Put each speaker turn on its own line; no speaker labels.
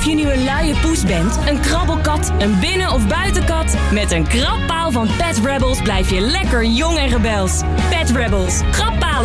je nu een luie poes bent, een krabbelkat, een binnen- of buitenkat, met een krabpaal van Pet Rebels blijf je lekker jong en rebels. Pet Rebels, krabbalen